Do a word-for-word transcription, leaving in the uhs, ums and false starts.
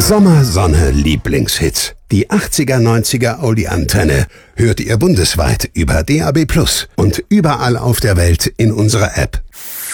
Sommersonne Lieblingshits. Die achtziger, neunziger Audi-Antenne hört ihr bundesweit über D A B plus und überall auf der Welt in unserer App.